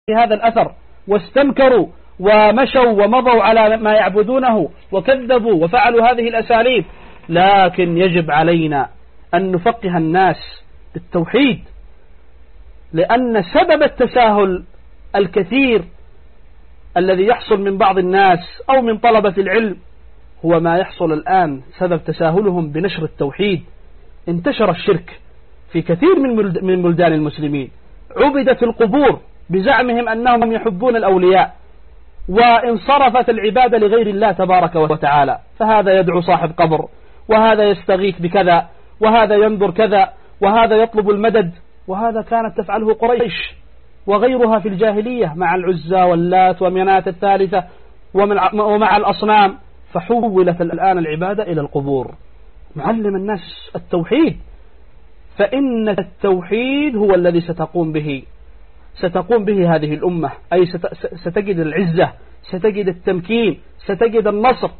هذا الأثر واستنكروا ومشوا ومضوا على ما يعبدونه وكذبوا وفعلوا هذه الأساليب، لكن يجب علينا أن نفقه الناس بالتوحيد، لأن سبب التساهل الكثير الذي يحصل من بعض الناس أو من طلبة العلم هو ما يحصل الآن سبب تساهلهم بنشر التوحيد. انتشر الشرك في كثير من بلدان المسلمين، عبدت القبور بزعمهم أنهم يحبون الأولياء، وانصرفت العبادة لغير الله تبارك وتعالى، فهذا يدعو صاحب قبر، وهذا يستغيث بكذا، وهذا ينظر كذا، وهذا يطلب المدد. وهذا كانت تفعله قريش وغيرها في الجاهلية مع العزى واللات ومناة الثالثة ومع الأصنام، فحولت الآن العبادة إلى القبور. نعلم الناس التوحيد، فإن التوحيد هو الذي ستقوم به هذه الأمة، أي ستجد العزة، ستجد التمكين، ستجد النصر.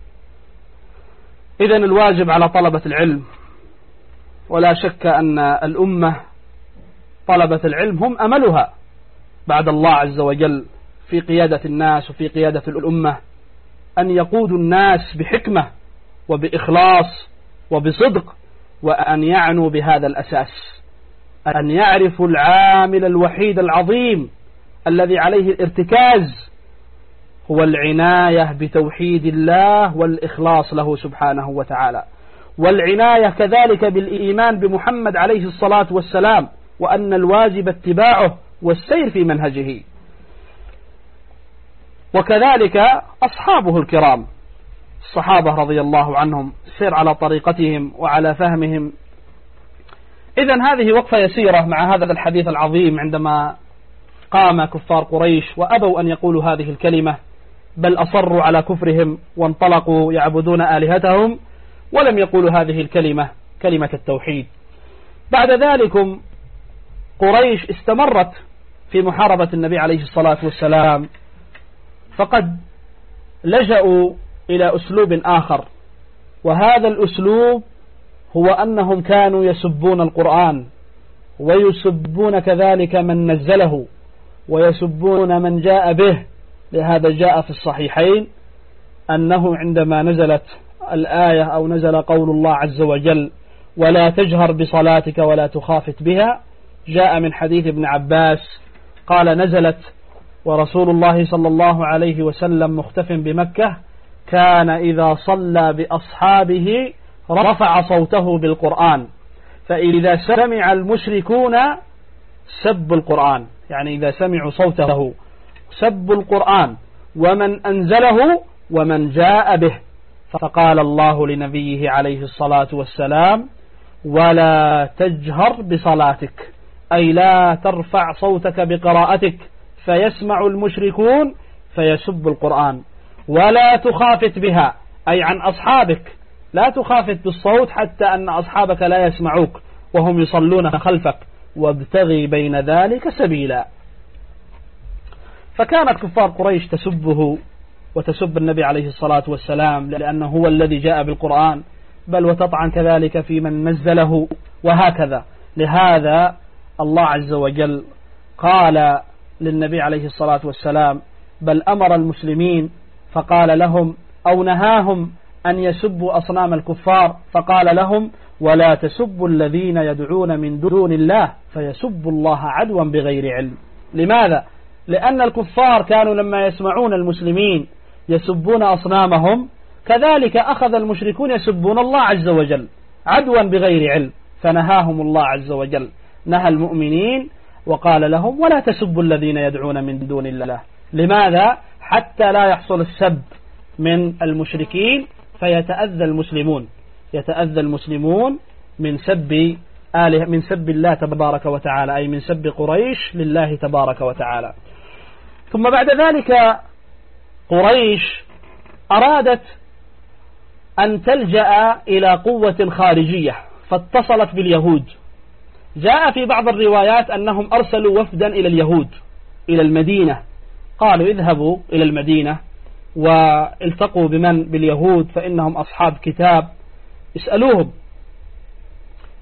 إذن الواجب على طلبة العلم، ولا شك أن الأمة طلبة العلم هم أملها بعد الله عز وجل في قيادة الناس وفي قيادة الأمة، أن يقودوا الناس بحكمة وبإخلاص وبصدق، وأن يعنوا بهذا الأساس، أن يعرفوا العامل الوحيد العظيم الذي عليه الارتكاز، هو العناية بتوحيد الله والإخلاص له سبحانه وتعالى، والعناية كذلك بالإيمان بمحمد عليه الصلاة والسلام، وأن الواجب اتباعه والسير في منهجه. وكذلك أصحابه الكرام الصحابة رضي الله عنهم، سير على طريقتهم وعلى فهمهم. إذن هذه وقفة يسيرة مع هذا الحديث العظيم، عندما قام كفار قريش وأبوا أن يقولوا هذه الكلمة، بل أصروا على كفرهم وانطلقوا يعبدون آلهتهم ولم يقولوا هذه الكلمة، كلمة التوحيد. بعد ذلك قريش استمرت في محاربة النبي عليه الصلاة والسلام، فقد لجأوا إلى أسلوب آخر، وهذا الأسلوب هو أنهم كانوا يسبون القرآن، ويسبون كذلك من نزله، ويسبون من جاء به. لهذا جاء في الصحيحين أنه عندما نزلت الآية أو نزل قول الله عز وجل ولا تجهر بصلاتك ولا تخافت بها، جاء من حديث ابن عباس قال نزلت ورسول الله صلى الله عليه وسلم مختف بمكة، كان إذا صلى بأصحابه رفع صوته بالقرآن، فإذا سمع المشركون سبوا القرآن، يعني إذا سمعوا صوته سبوا القرآن ومن أنزله ومن جاء به. فقال الله لنبيه عليه الصلاة والسلام ولا تجهر بصلاتك، أي لا ترفع صوتك بقراءتك فيسمع المشركون فيسب القرآن، ولا تخافت بها، أي عن أصحابك، لا تخافت بالصوت حتى أن أصحابك لا يسمعوك وهم يصلون خلفك، وابتغي بين ذلك سبيلا. فكانت كفار قريش تسبه وتسب النبي عليه الصلاة والسلام لأنه هو الذي جاء بالقرآن، بل وتطعن كذلك في من نزله، وهكذا. لهذا الله عز وجل قال للنبي عليه الصلاة والسلام، بل أمر المسلمين فقال لهم أو نهاهم أن يسبوا أصنام الكفار، فقال لهم ولا تسبوا الذين يدعون من دون الله فيسبوا الله عدوا بغير علم. لماذا؟ لأن الكفار كانوا لما يسمعون المسلمين يسبون أصنامهم، كذلك أخذ المشركون يسبون الله عز وجل عدوا بغير علم، فنهاهم الله عز وجل، نهى المؤمنين وقال لهم ولا تسبوا الذين يدعون من دون الله. لماذا؟ حتى لا يحصل السب من المشركين فيتأذى المسلمون، يتأذى المسلمون من سب من سب الله تبارك وتعالى، أي من سب قريش لله تبارك وتعالى. ثم بعد ذلك قريش أرادت أن تلجأ إلى قوة خارجية، فاتصلت باليهود. جاء في بعض الروايات أنهم أرسلوا وفدا إلى اليهود إلى المدينة، قالوا اذهبوا إلى المدينة والتقوا باليهود فإنهم أصحاب كتاب،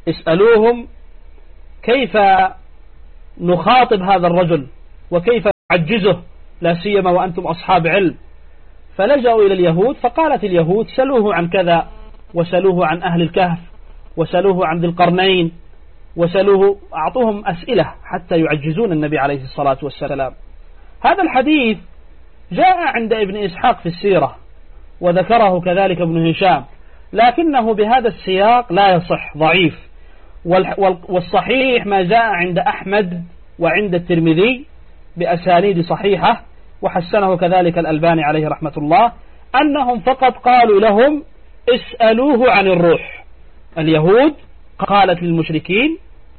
اسألوهم كيف نخاطب هذا الرجل وكيف عجزه، لا سيما وأنتم أصحاب علم. فلجأوا إلى اليهود، فقالت اليهود سلوه عن كذا، وسلوه عن أهل الكهف، وسلوه عن ذي القرنين، وسلوه، أعطوهم أسئلة حتى يعجزون النبي عليه الصلاة والسلام. هذا الحديث جاء عند ابن إسحاق في السيرة، وذكره كذلك ابن هشام، لكنه بهذا السياق لا يصح، ضعيف. والصحيح ما جاء عند أحمد وعند الترمذي بأسانيد صحيحة، وحسنه كذلك الألباني عليه رحمة الله، أنهم فقط قالوا لهم اسألوه عن الروح. اليهود قالت للمشركين،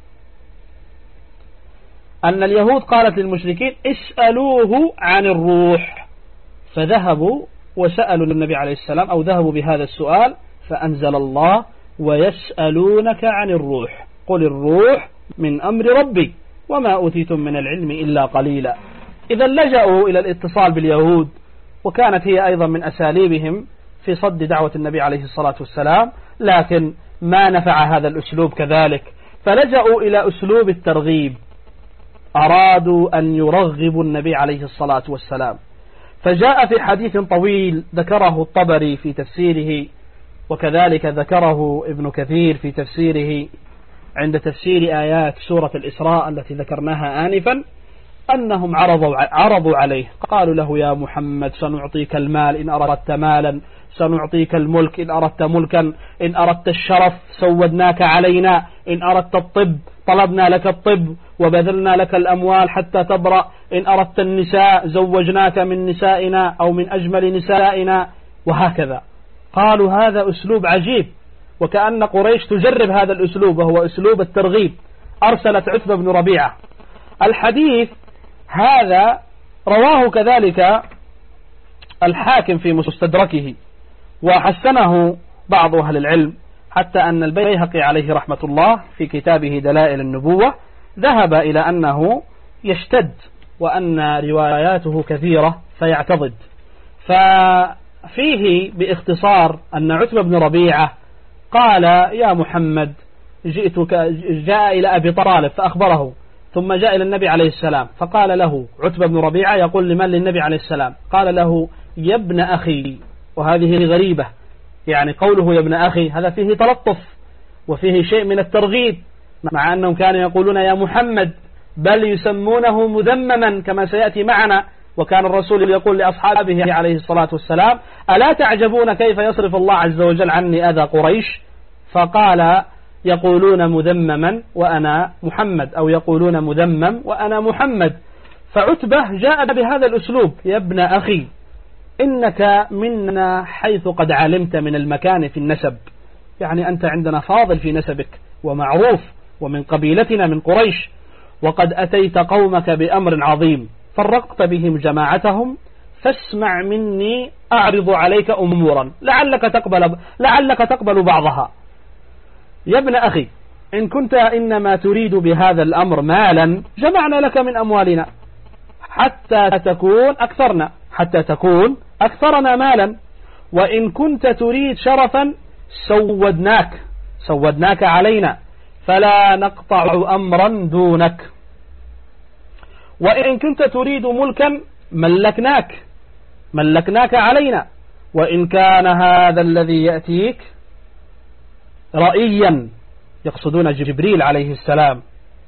أن اليهود قالت للمشركين اسألوه عن الروح، فذهبوا وسألوا النبي عليه السلام، أو ذهبوا بهذا السؤال، فأنزل الله ويسألونك عن الروح قل الروح من أمر ربي وما أوتيتم من العلم إلا قليلا. إذا لجأوا إلى الاتصال باليهود، وكانت هي أيضا من أساليبهم في صد دعوة النبي عليه الصلاة والسلام، لكن ما نفع هذا الأسلوب كذلك، فلجأوا إلى أسلوب الترغيب، أرادوا أن يرغبوا النبي عليه الصلاة والسلام. فجاء في حديث طويل ذكره الطبري في تفسيره، وكذلك ذكره ابن كثير في تفسيره عند تفسير آيات سورة الإسراء التي ذكرناها آنفا، أنهم عرضوا عليه، قالوا له يا محمد سنعطيك المال إن أردت مالا، سنعطيك الملك إن أردت ملكا، إن أردت الشرف سودناك علينا، إن أردت الطب طلبنا لك الطب وبذلنا لك الأموال حتى تبرأ، إن أردت النساء زوجناك من نسائنا أو من أجمل نسائنا، وهكذا. قالوا هذا أسلوب عجيب، وكأن قريش تجرب هذا الأسلوب، وهو أسلوب الترغيب. أرسلت عتبة بن ربيعة. الحديث هذا رواه كذلك الحاكم في مستدركه، وحسنه بعض أهل العلم، حتى أن البيهقي عليه رحمة الله في كتابه دلائل النبوة ذهب إلى أنه يشتد، وأن رواياته كثيرة فيعتضد. ففيه باختصار أن عتبة بن ربيعة قال يا محمد جاء إلى أبي طالب فأخبره، ثم جاء إلى النبي عليه السلام فقال له عتبة بن ربيعة، يقول لمن؟ للنبي عليه السلام، قال له يا ابن أخي، وهذه غريبة، يعني قوله يا ابن أخي هذا فيه تلطف وفيه شيء من الترغيب، مع أنهم كانوا يقولون يا محمد، بل يسمونه مذمما كما سيأتي معنا. وكان الرسول يقول لأصحابه عليه الصلاة والسلام ألا تعجبون كيف يصرف الله عز وجل عني أذى قريش؟ فقال يقولون مذمما وأنا محمد، أو يقولون مذمم وأنا محمد. فعتبة جاء بهذا الأسلوب يا ابن أخي، إنك منا حيث قد علمت من المكان في النسب، يعني أنت عندنا فاضل في نسبك ومعروف، ومن قبيلتنا من قريش، وقد أتيت قومك بأمر عظيم فرقت بهم جماعتهم، فاسمع مني أعرض عليك أمورا لعلك تقبل بعضها. يا ابن أخي إن كنت إنما تريد بهذا الأمر مالا جمعنا لك من أموالنا حتى تكون أكثرنا مالا، وإن كنت تريد شرفا سودناك علينا فلا نقطع أمرا دونك، وإن كنت تريد ملكا ملكناك علينا، وإن كان هذا الذي يأتيك رأيا، يقصدون جبريل عليه السلام،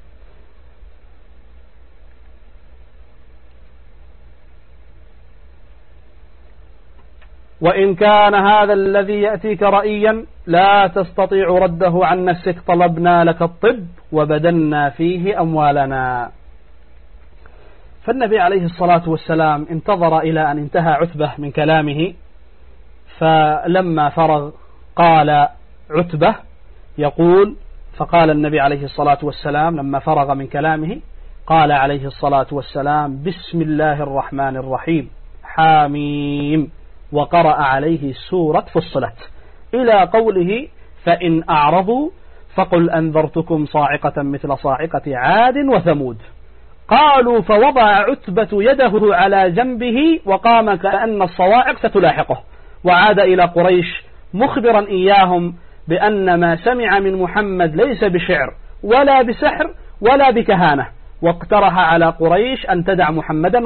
وإن كان هذا الذي يأتيك رأيا لا تستطيع رده عن نفسك طلبنا لك الطب وبدلنا فيه أموالنا. فالنبي عليه الصلاة والسلام انتظر إلى أن انتهى عتبة من كلامه، فلما فرغ قال عتبة يقول، فقال النبي عليه الصلاة والسلام لما فرغ من كلامه قال عليه الصلاة والسلام بسم الله الرحمن الرحيم حاميم، وقرأ عليه سورة فصلت إلى قوله فإن أعرضوا فقل أنذرتكم صاعقة مثل صاعقة عاد وثمود. قالوا فوضع عتبة يده على جنبه وقام كأن الصواعق ستلاحقه، وعاد إلى قريش مخبرا إياهم بأن ما سمع من محمد ليس بشعر ولا بسحر ولا بكهانة، واقترح على قريش أن تدع محمدا